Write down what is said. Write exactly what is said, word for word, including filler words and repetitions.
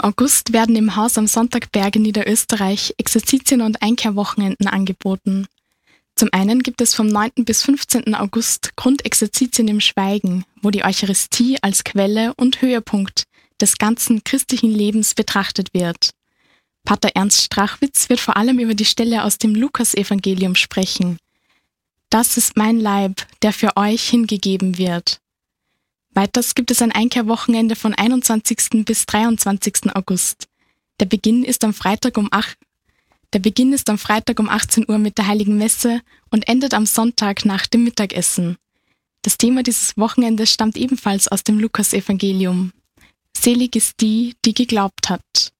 August werden im Haus am Sonntagberg in Niederösterreich Exerzitien und Einkehrwochenenden angeboten. Zum einen gibt es vom neunten bis fünfzehnten August Grundexerzitien im Schweigen, wo die Eucharistie als Quelle und Höhepunkt des ganzen christlichen Lebens betrachtet wird. Pater Ernst Strachwitz wird vor allem über die Stelle aus dem Lukasevangelium sprechen. Das ist mein Leib, der für euch hingegeben wird. Weiters gibt es ein Einkehrwochenende von einundzwanzigsten bis dreiundzwanzigsten August. Der Beginn ist am Freitag um acht Der Beginn ist am Freitag um achtzehn Uhr mit der Heiligen Messe und endet am Sonntag nach dem Mittagessen. Das Thema dieses Wochenendes stammt ebenfalls aus dem Lukasevangelium. Selig ist die, die geglaubt hat.